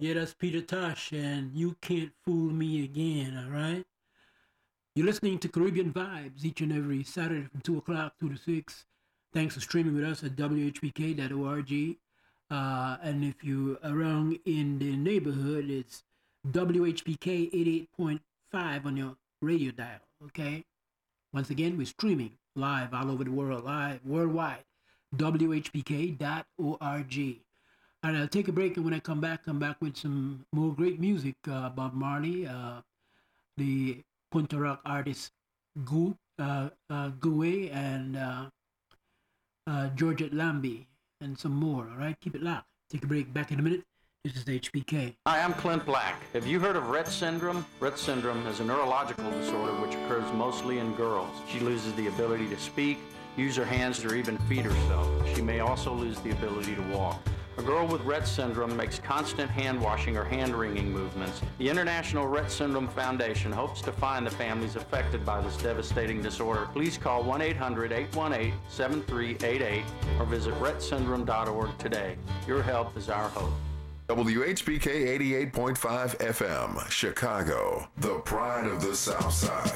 Yeah, that's Peter Tosh, and you can't fool me again, all right? You're listening to Caribbean Vibes each and every Saturday from 2 o'clock, 2 to 6. Thanks for streaming with us at WHPK.org. And if you're around in the neighborhood, it's WHPK 88.5 on your radio dial, okay? Once again, we're streaming live all over the world, live worldwide. WHPK.org. All right, I'll take a break, and when I come back with some more great music. Bob Marley, the Punta Rock artist Goué, and Georgette Lamby, and some more. All right, keep it locked. Take a break. Back in a minute. This is HPK. Hi, I'm Clint Black. Have you heard of Rett syndrome? Rett syndrome is a neurological disorder which occurs mostly in girls. She loses the ability to speak, use her hands, or even feed herself. She may also lose the ability to walk. A girl with Rett syndrome makes constant hand-washing or hand-wringing movements. The International Rett Syndrome Foundation hopes to find the families affected by this devastating disorder. Please call 1-800-818-7388 or visit rettsyndrome.org today. Your help is our hope. WHPK 88.5 FM, Chicago, the pride of the South Side.